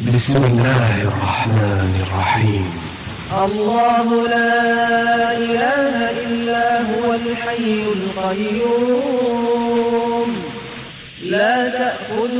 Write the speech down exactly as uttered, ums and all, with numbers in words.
بسم الله الرحمن الرحيم. الله لا إله إلا هو الحي القيوم لا تأخذ